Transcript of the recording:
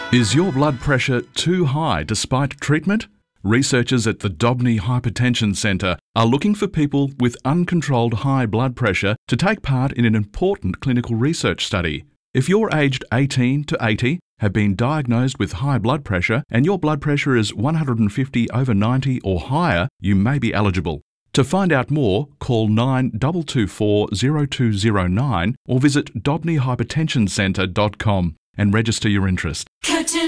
Is your blood pressure too high despite treatment? Researchers at the Dobney Hypertension Centre are looking for people with uncontrolled high blood pressure to take part in an important clinical research study. If you're aged 18 to 80, have been diagnosed with high blood pressure and your blood pressure is 150/90 or higher, you may be eligible. To find out more, call 9224 0209 or visit dobneyhypertensioncentre.com and register your interest.